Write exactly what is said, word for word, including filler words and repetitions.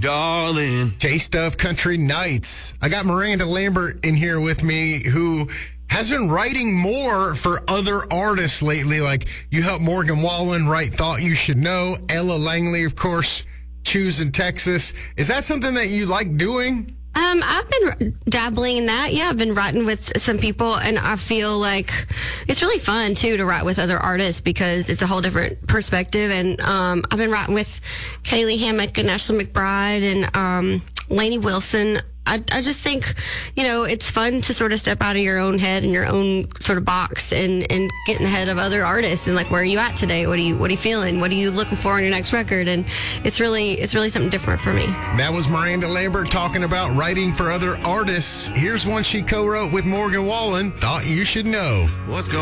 darling. Taste of Country Nights. I got Miranda Lambert in here with me, who has been writing more for other artists lately. Like, you helped Morgan Wallen write Thought You Should Know. Ella Langley, of course, Choosing Texas. Is that something that you like doing? Um, I've been dabbling in that. Yeah, I've been writing with some people, and I feel like it's really fun, too, to write with other artists because it's a whole different perspective. And um, I've been writing with Kaylee Hammock and Ashley McBride and um, Lainey Wilson. I, I just think, you know, it's fun to sort of step out of your own head and your own sort of box and, and get in the head of other artists and like, where are you at today? What are you, what are you feeling? What are you looking for on your next record? And it's really, it's really something different for me. That was Miranda Lambert talking about writing for other artists. Here's one she co-wrote with Morgan Wallen, Thought You Should Know. What's going